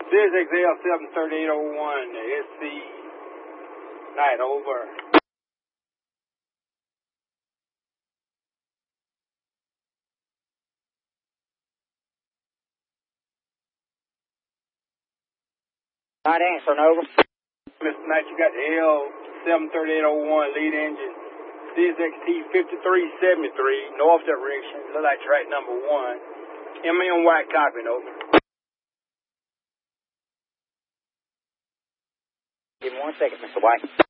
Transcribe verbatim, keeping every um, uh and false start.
This X L seven thirty-eight oh one, S C, night over. Night answer, over. Mister Knight, you got the L seven thirty-eight oh one lead engine, C S X T fifty-three seventy-three, north direction, look like track number one. M M White copy, over. Give me one second, Mister White.